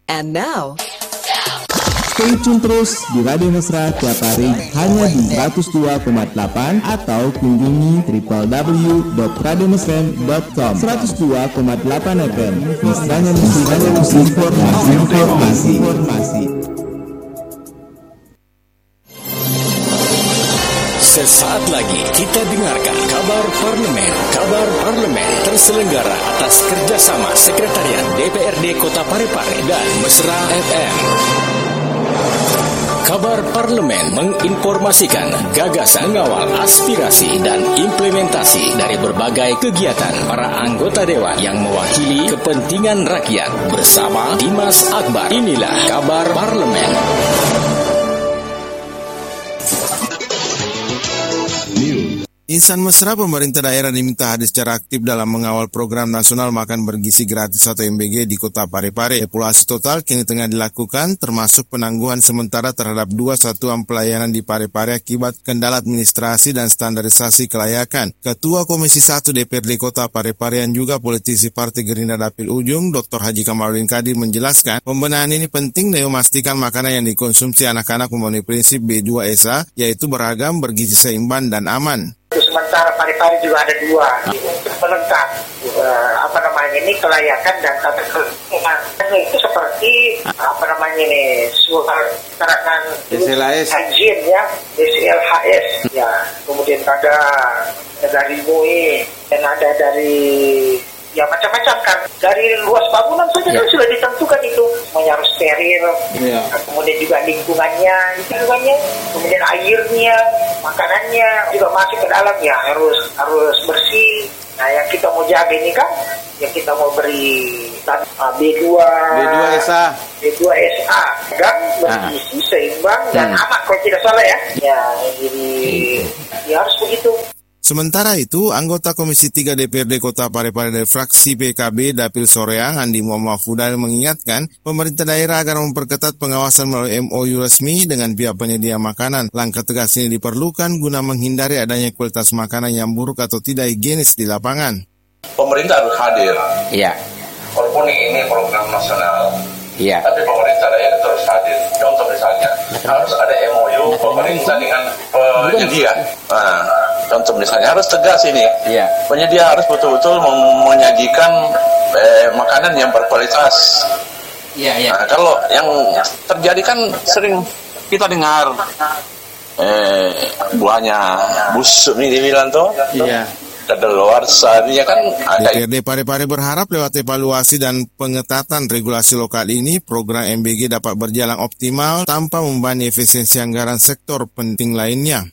And now, stay tune terus di Radio Mesra tiap hari hanya di 102,8 atau kunjungi www.radiomesra.com. 102,8 FM. Mesranya musik, informasi. Sesaat lagi kita dengarkan kabar parlemen. Kabar parlemen terselenggara atas kerjasama Sekretariat DPRD Kota Parepare dan Mesra FM. Kabar parlemen menginformasikan gagasan mengawal aspirasi dan implementasi dari berbagai kegiatan para anggota dewan yang mewakili kepentingan rakyat bersama Dimas Akbar. Inilah kabar parlemen. Insan Mesra, pemerintah daerah diminta hadir secara aktif dalam mengawal program nasional makan bergizi gratis atau MBG di Kota Parepare. Evaluasi total kini tengah dilakukan, termasuk penangguhan sementara terhadap 2 satuan pelayanan di Parepare akibat kendala administrasi dan standarisasi kelayakan. Ketua Komisi 1 DPRD Kota Parepare yang juga politisi Partai Gerindra Dapil Ujung, Dr. Haji Kamarudin Kadir menjelaskan, pembenahan ini penting dengan memastikan makanan yang dikonsumsi anak-anak memenuhi prinsip B2SA, yaitu beragam, bergizi seimbang, dan aman. Sementara Parepare juga ada 2 untuk melengkap kelayakan dan tata kelola itu seperti surat keterangan izin ya, SLHS ya, kemudian ada dari MUI dan ada dari ya macam-macam kan, dari luas bangunan saja kan sudah ditentukan itu semuanya harus steril, kemudian juga lingkungannya, kemudian airnya, makanannya juga masuk ke dalam ya harus bersih. Nah yang kita mau jaga ini kan, yang kita mau beri B2SA dan bergizi seimbang dan aman kalau tidak salah ya. Ya jadi ya harus begitu. Sementara itu, anggota Komisi 3 DPRD Kota Parepare dari fraksi PKB Dapil Soreang, Andi Muhammad Fudal mengingatkan pemerintah daerah agar memperketat pengawasan melalui MOU resmi dengan pihak penyedia makanan. Langkah tegas ini diperlukan guna menghindari adanya kualitas makanan yang buruk atau tidak higienis di lapangan. Pemerintah harus hadir. Iya. Walaupun ini program nasional. Iya. Tapi pemerintah daerah harus hadir. Contoh misalnya, harus ada MOU pemerintah dengan penyedia. Contoh misalnya harus tegas ini, penyedia harus betul-betul menyajikan makanan yang berkualitas. Nah, kalau yang terjadi kan sering kita dengar buahnya busuk nih dibilang tuh. Kadaluarsa kan ada. DPRD Parepare berharap lewat evaluasi dan pengetatan regulasi lokal ini, program MBG dapat berjalan optimal tanpa membebani efisiensi anggaran sektor penting lainnya.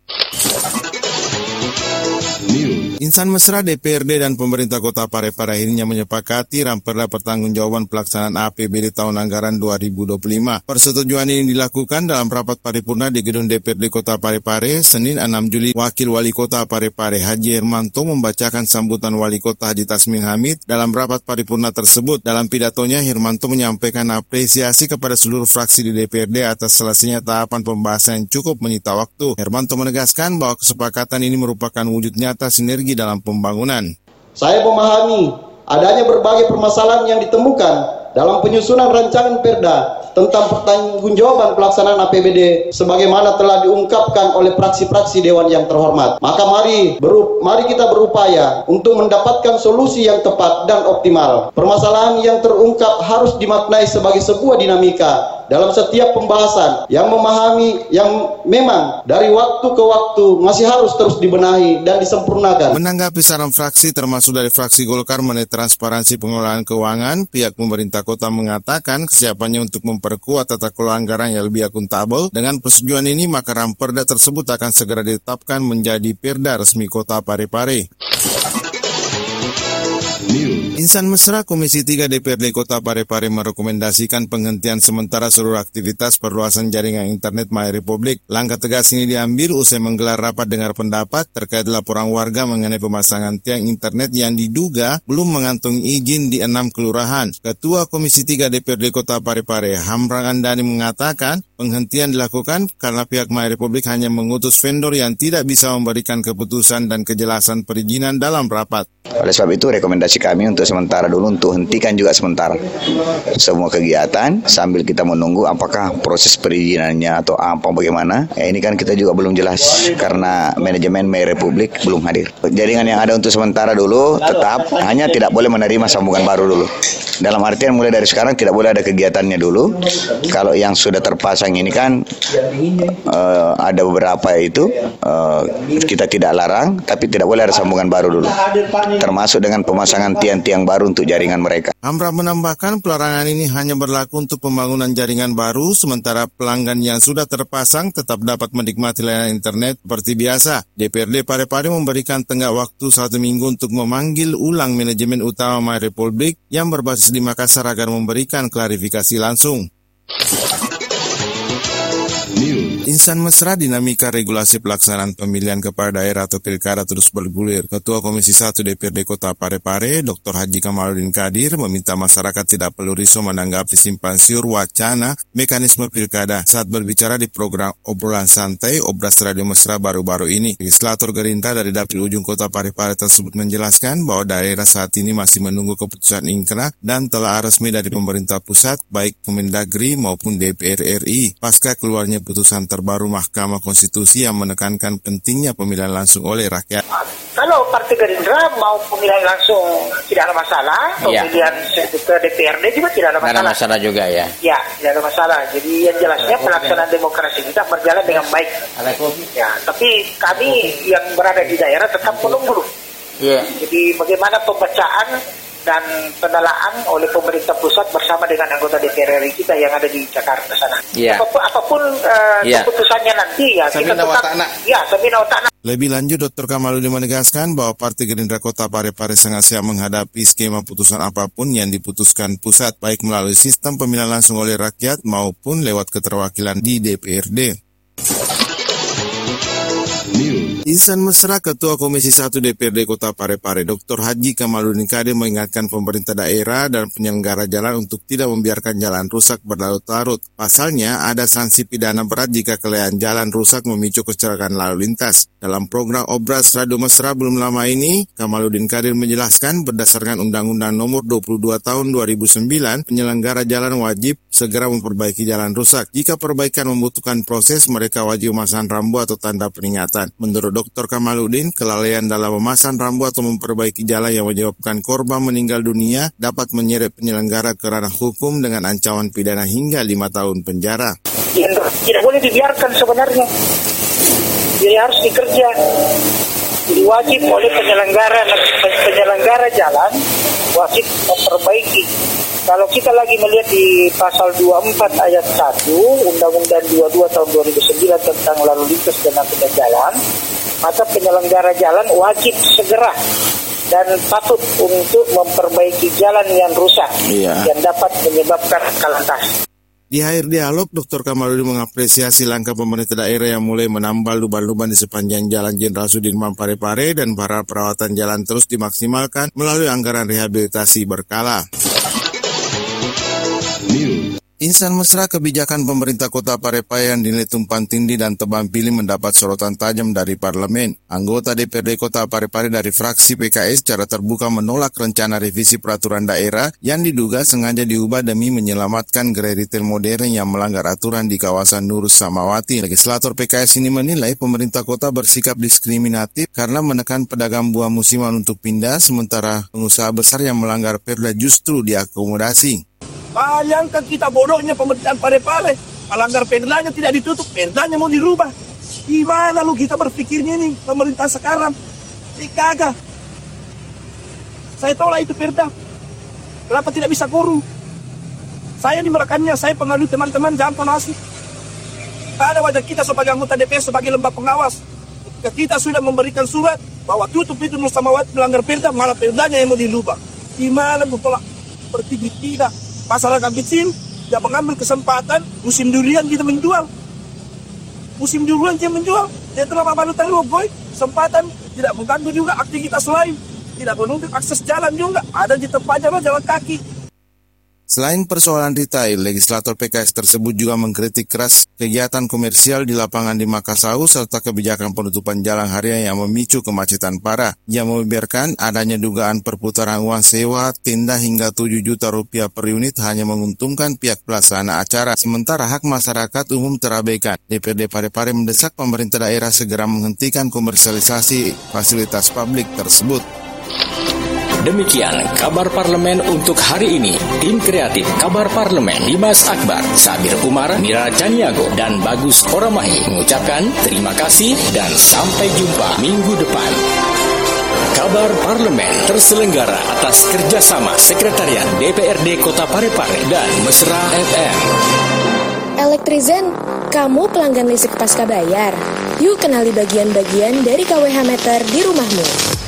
Insan Mesra, DPRD dan pemerintah Kota Parepare akhirnya menyepakati Ramperda pertanggungjawaban pelaksanaan APBD tahun anggaran 2025. Persetujuan ini dilakukan dalam rapat paripurna di gedung DPRD Kota Parepare Senin 6 Juli. Wakil Wali Kota Parepare Haji Hermanto membacakan sambutan Wali Kota Haji Tasmin Hamid dalam rapat paripurna tersebut. Dalam pidatonya, Hermanto menyampaikan apresiasi kepada seluruh fraksi di DPRD atas selesainya tahapan pembahasan yang cukup menyita waktu. Hermanto menegaskan bahwa kesepakatan ini merupakan wujud nyata sinergi dalam pembangunan. Saya memahami adanya berbagai permasalahan yang ditemukan dalam penyusunan rancangan Perda tentang pertanggungjawaban pelaksanaan APBD sebagaimana telah diungkapkan oleh fraksi-fraksi Dewan yang terhormat. Maka mari kita berupaya untuk mendapatkan solusi yang tepat dan optimal. Permasalahan yang terungkap harus dimaknai sebagai sebuah dinamika dalam setiap pembahasan yang memang dari waktu ke waktu masih harus terus dibenahi dan disempurnakan. Menanggapi saran fraksi termasuk dari fraksi Golkar mengenai transparansi pengelolaan keuangan, pihak pemerintah kota mengatakan kesiapannya untuk memperkuat tata kelola anggaran yang lebih akuntabel. Dengan persetujuan ini, maka Ramperda tersebut akan segera ditetapkan menjadi Perda resmi Kota Parepare. Insan Mesra, Komisi 3 DPRD Kota Parepare merekomendasikan penghentian sementara seluruh aktivitas perluasan jaringan internet My Republik. Langkah tegas ini diambil usai menggelar rapat dengar pendapat terkait laporan warga mengenai pemasangan tiang internet yang diduga belum mengantongi izin di 6 kelurahan. Ketua Komisi 3 DPRD Kota Parepare, Hamrang Andani mengatakan, Penghentian dilakukan karena pihak My Republic hanya mengutus vendor yang tidak bisa memberikan keputusan dan kejelasan perizinan dalam rapat. Oleh sebab itu rekomendasi kami untuk sementara dulu untuk hentikan juga sementara semua kegiatan sambil kita menunggu apakah proses perizinannya atau apa bagaimana. Ini kan kita juga belum jelas karena manajemen My Republic belum hadir. Jaringan yang ada untuk sementara dulu tetap, hanya tidak boleh menerima sambungan baru dulu. Dalam artian mulai dari sekarang tidak boleh ada kegiatannya dulu. Kalau yang sudah terpasang ini kan ada beberapa itu kita tidak larang, tapi tidak boleh ada sambungan baru dulu, termasuk dengan pemasangan tiang-tiang baru untuk jaringan mereka. Amra menambahkan pelarangan ini hanya berlaku untuk pembangunan jaringan baru, sementara pelanggan yang sudah terpasang tetap dapat menikmati layanan internet seperti biasa. DPRD Parepare memberikan tenggat waktu 1 minggu untuk memanggil ulang manajemen utama My Republic yang berbasis di Makassar agar memberikan klarifikasi langsung. Insan mesra dinamika regulasi pelaksanaan pemilihan kepala daerah atau pilkada terus bergulir. Ketua Komisi 1 DPRD Kota Parepare, Dr. Haji Kamaludin Kadir, meminta masyarakat tidak perlu risau menanggapi simpang siur wacana mekanisme pilkada saat berbicara di program obrolan santai Obras Radio Mesra baru-baru ini. Legislator Gerindra dari Dapil Ujung Kota Parepare tersebut menjelaskan bahwa daerah saat ini masih menunggu keputusan ingkrah dan telah resmi dari pemerintah pusat, baik Kemendagri maupun DPR RI, pasca keluarnya putusan terbaru Mahkamah Konstitusi yang menekankan pentingnya pemilihan langsung oleh rakyat. Kalau Partai Gerindra mau pemilihan langsung tidak ada masalah, pemilihan ke DPRD juga tidak ada masalah. Tidak ada masalah juga ya? Ya, tidak ada masalah. Jadi yang jelasnya pelaksanaan demokrasi kita berjalan dengan baik. Ya, tapi kami yang berada di daerah tetap menunggu. Yeah. Jadi bagaimana pembacaan dan pendalaan oleh pemerintah pusat bersama dengan anggota DPR RI kita yang ada di Jakarta sana. Yeah. Apapun keputusannya nanti ya kita tetap samina wata'na. Lebih lanjut, Dr. Kamaludin menegaskan bahwa Partai Gerindra Kota Parepare sangat siap menghadapi skema putusan apapun yang diputuskan pusat, baik melalui sistem pemilihan langsung oleh rakyat maupun lewat keterwakilan di DPRD. Insan mesra Ketua Komisi 1 DPRD Kota Parepare, Dr. Haji Kamaludin Kadir mengingatkan pemerintah daerah dan penyelenggara jalan untuk tidak membiarkan jalan rusak berlarut-larut. Pasalnya, ada sanksi pidana berat jika kelainan jalan rusak memicu kecelakaan lalu lintas. Dalam program Obras Radio Mesra belum lama ini, Kamaludin Kadir menjelaskan berdasarkan Undang-Undang Nomor 22 Tahun 2009, penyelenggara jalan wajib segera memperbaiki jalan rusak. Jika perbaikan membutuhkan proses, mereka wajib memasang rambu atau tanda peringatan. Menurut Dr. Kamaludin, kelalaian dalam memasang rambu atau memperbaiki jalan yang menyebabkan korban meninggal dunia dapat menyeret penyelenggara ke ranah hukum dengan ancaman pidana hingga 5 tahun penjara. Tidak boleh dibiarkan sebenarnya. Jadi harus dikerja. Jadi wajib oleh penyelenggara jalan wajib memperbaiki. Kalau kita lagi melihat di pasal 24 ayat 1 Undang-Undang 22 tahun 2009 tentang lalu lintas dan angkutan jalan, maka penyelenggara jalan wajib segera dan patut untuk memperbaiki jalan yang rusak yang dapat menyebabkan kelantas. Di akhir dialog, Dr. Kamaludin mengapresiasi langkah pemerintah daerah yang mulai menambal lubang-lubang di sepanjang Jalan Jenderal Sudirman Parepare dan para perawatan jalan terus dimaksimalkan melalui anggaran rehabilitasi berkala. Insan mesra kebijakan pemerintah Kota Parepare yang dinilai tumpang tindih dan tebang pilih mendapat sorotan tajam dari parlemen. Anggota DPRD Kota Parepare dari fraksi PKS secara terbuka menolak rencana revisi peraturan daerah yang diduga sengaja diubah demi menyelamatkan gerai retail modern yang melanggar aturan di kawasan Nur Samawati. Legislator PKS ini menilai pemerintah kota bersikap diskriminatif karena menekan pedagang buah musiman untuk pindah, sementara pengusaha besar yang melanggar perda justru diakomodasi. Bayangkan kita bodohnya pemerintahan Parepare, melanggar perdanya tidak ditutup, perdanya mau dirubah. Gimana lu kita berpikirnya ini pemerintah sekarang? Kagak. Saya tolak itu perda. Kenapa tidak bisa korup? Saya dimerakannya, saya pengaruh teman-teman jangan penasi. Ada wajah kita sebagai anggota DPR, sebagai lembaga pengawas. Ketika kita sudah memberikan surat bahwa tutup itu Nur Samawati melanggar perda, malah perdanya yang mau dirubah. Gimana lu tolak? Berpikir tidak. Masyarakat kecil tidak mengambil kesempatan musim durian kita menjual. Musim durian dia menjual. Dia telah membalutan boy. Kesempatan tidak mengganggu juga aktivitas lain. Tidak menuntut akses jalan juga. Ada di tempatnya jalan kaki. Selain persoalan retail, legislator PKS tersebut juga mengkritik keras kegiatan komersial di lapangan di Makassau serta kebijakan penutupan jalan harian yang memicu kemacetan parah. Ia membiarkan adanya dugaan perputaran uang sewa tenda hingga 7 juta rupiah per unit hanya menguntungkan pihak pelaksana acara, sementara hak masyarakat umum terabaikan. DPRD Parepare mendesak pemerintah daerah segera menghentikan komersialisasi fasilitas publik tersebut. Demikian kabar parlemen untuk hari ini. Tim kreatif kabar parlemen Dimas Akbar, Sabir Umar, Mira Caniago, dan Bagus Oramahi mengucapkan terima kasih dan sampai jumpa minggu depan. Kabar parlemen terselenggara atas kerjasama Sekretariat DPRD Kota Parepare dan Mesra FM. Elektrizen, kamu pelanggan listrik pasca bayar. Yuk kenali bagian-bagian dari KWH meter di rumahmu.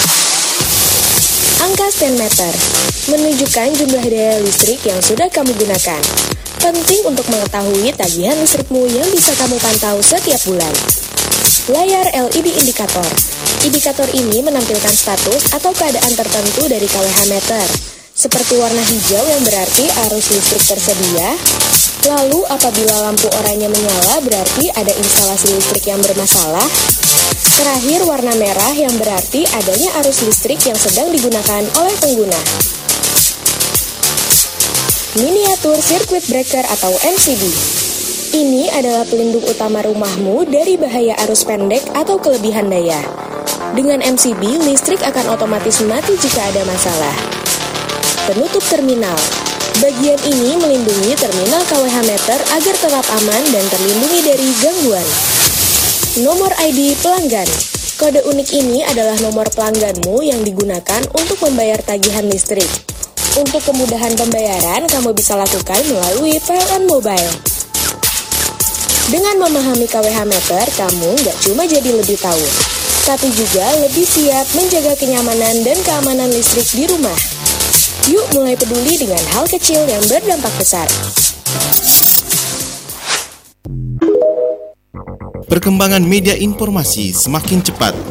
Angka stand meter menunjukkan jumlah daya listrik yang sudah kamu gunakan. Penting untuk mengetahui tagihan listrikmu yang bisa kamu pantau setiap bulan. Layar LED indikator. Indikator ini menampilkan status atau keadaan tertentu dari KWH meter, seperti warna hijau yang berarti arus listrik tersedia. Lalu apabila lampu oranye menyala berarti ada instalasi listrik yang bermasalah. Terakhir, warna merah yang berarti adanya arus listrik yang sedang digunakan oleh pengguna. Miniatur Circuit Breaker atau MCB. Ini adalah pelindung utama rumahmu dari bahaya arus pendek atau kelebihan daya. Dengan MCB, listrik akan otomatis mati jika ada masalah. Penutup terminal. Bagian ini melindungi terminal KWH meter agar tetap aman dan terlindungi dari gangguan. Nomor ID pelanggan. Kode unik ini adalah nomor pelangganmu yang digunakan untuk membayar tagihan listrik. Untuk kemudahan pembayaran, kamu bisa lakukan melalui PLN Mobile. Dengan memahami KWH meter, kamu nggak cuma jadi lebih tahu, tapi juga lebih siap menjaga kenyamanan dan keamanan listrik di rumah. Yuk mulai peduli dengan hal kecil yang berdampak besar. Perkembangan media informasi semakin cepat